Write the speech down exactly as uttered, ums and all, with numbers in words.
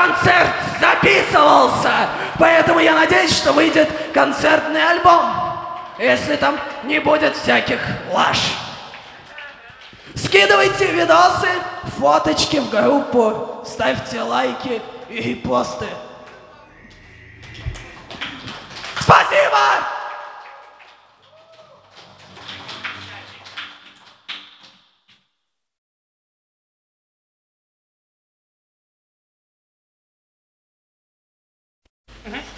концерт записывался, поэтому я надеюсь, что выйдет концертный альбом, если там не будет всяких лаж. Скидывайте видосы, фоточки в группу, ставьте лайки и посты. Спасибо! Mm-hmm.